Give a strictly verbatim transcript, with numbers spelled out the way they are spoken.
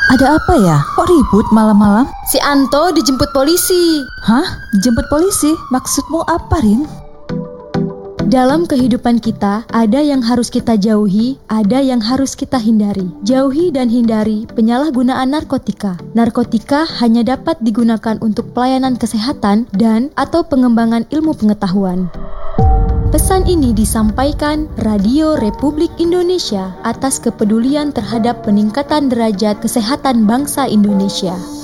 Ada apa ya? Kok ribut malam-malam? Si Anto dijemput polisi. Hah? Dijemput polisi? Maksudmu apa, Rin? Dalam kehidupan kita, ada yang harus kita jauhi, ada yang harus kita hindari. Jauhi dan hindari penyalahgunaan narkotika. Narkotika hanya dapat digunakan untuk pelayanan kesehatan dan atau pengembangan ilmu pengetahuan. Pesan ini disampaikan Radio Republik Indonesia atas kepedulian terhadap peningkatan derajat kesehatan bangsa Indonesia.